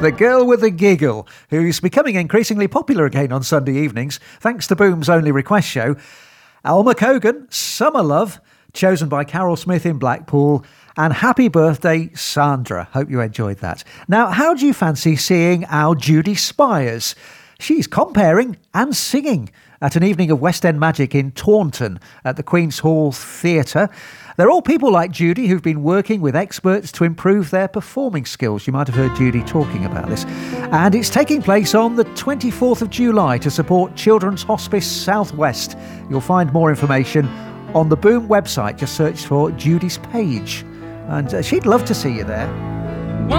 the girl with the giggle, who's becoming increasingly popular again on Sunday evenings, thanks to Boom's Only Request show. Alma Cogan, Summer Love, chosen by Carol Smith in Blackpool. And happy birthday, Sandra. Hope you enjoyed that. Now, how do you fancy seeing our Judy Spires? She's comparing and singing at an evening of West End Magic in Taunton at the Queen's Hall Theatre. They're all people like Judy who've been working with experts to improve their performing skills. You might have heard Judy talking about this. And it's taking place on the 24th of July to support Children's Hospice South West. You'll find more information on the Boom website. Just search for Judy's page. And she'd love to see you there.